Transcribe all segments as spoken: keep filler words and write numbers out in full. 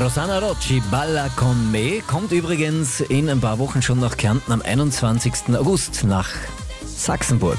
Rosanna Rocci, Balla con me, kommt übrigens in ein paar Wochen schon nach Kärnten am einundzwanzigsten August nach Sachsenburg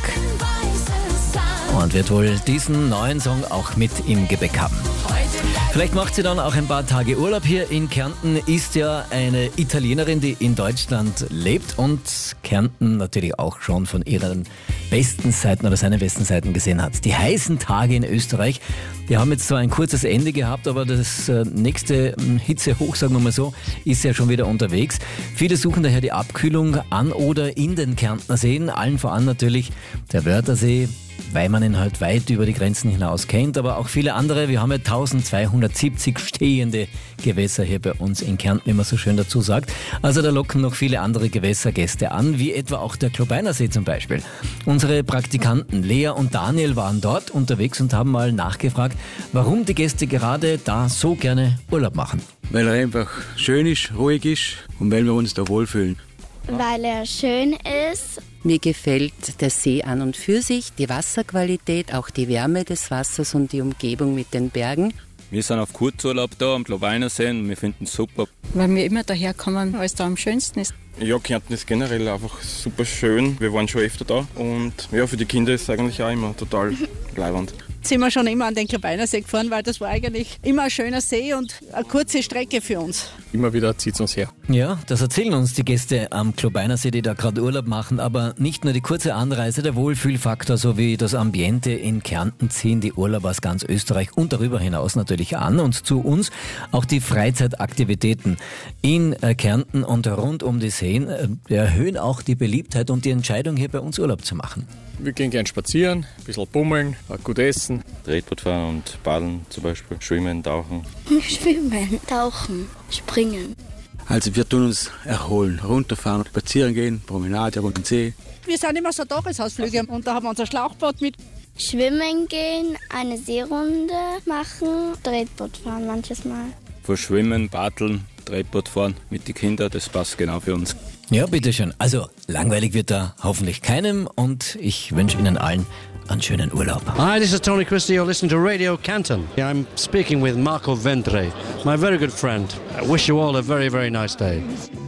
und wird wohl diesen neuen Song auch mit im Gepäck haben. Vielleicht macht sie dann auch ein paar Tage Urlaub hier in Kärnten, ist ja eine Italienerin, die in Deutschland lebt und Kärnten natürlich auch schon von ihren besten Seiten oder seinen besten Seiten gesehen hat. Die heißen Tage in Österreich, die haben jetzt zwar ein kurzes Ende gehabt, aber das nächste Hitzehoch, sagen wir mal so, ist ja schon wieder unterwegs. Viele suchen daher die Abkühlung an oder in den Kärntner Seen, allen voran natürlich der Wörthersee, weil man ihn halt weit über die Grenzen hinaus kennt, aber auch viele andere. Wir haben ja eintausendzweihundertsiebzig stehende Gewässer hier bei uns in Kärnten, wie man so schön dazu sagt. Also da locken noch viele andere Gewässergäste an, wie etwa auch der Klobeinersee zum Beispiel. Unsere Praktikanten Lea und Daniel waren dort unterwegs und haben mal nachgefragt, warum die Gäste gerade da so gerne Urlaub machen. Weil er einfach schön ist, ruhig ist und weil wir uns da wohlfühlen. Weil er schön ist. Mir gefällt der See an und für sich, die Wasserqualität, auch die Wärme des Wassers und die Umgebung mit den Bergen. Wir sind auf Kurzurlaub da am Klobeinersee und wir finden es super. Weil wir immer daherkommen, weil es da am schönsten ist. Ja, Kärnten ist generell einfach super schön. Wir waren schon öfter da und ja, für die Kinder ist es eigentlich auch immer total leiwand. Sind wir schon immer an den Klobeinersee gefahren, weil das war eigentlich immer ein schöner See und eine kurze Strecke für uns. Immer wieder zieht es uns her. Ja, das erzählen uns die Gäste am Klobeinersee, die da gerade Urlaub machen, aber nicht nur die kurze Anreise, der Wohlfühlfaktor sowie das Ambiente in Kärnten ziehen die Urlauber aus ganz Österreich und darüber hinaus natürlich an und zu uns auch die Freizeitaktivitäten in Kärnten und rund um die Seen erhöhen auch die Beliebtheit und die Entscheidung hier bei uns Urlaub zu machen. Wir gehen gern spazieren, ein bisschen bummeln, gut essen. Tretboot fahren und baden zum Beispiel, schwimmen, tauchen. Schwimmen, tauchen, springen. Also wir tun uns erholen, runterfahren, spazieren gehen, Promenade rund den See. Wir sind immer so Tagesausflüge und da haben wir unser Schlauchboot mit. Schwimmen gehen, eine Seerunde machen, Tretboot fahren manches Mal. Für Schwimmen, Paddeln, Tretboot fahren mit den Kindern, das passt genau für uns. Ja, bitteschön. Also langweilig wird da hoffentlich keinem und ich wünsche Ihnen allen einen schönen Urlaub. Hi, this is Tony Christie. You're listening to Radio Canton. I'm speaking with Marco Ventre, my very good friend. I wish you all a very, very nice day.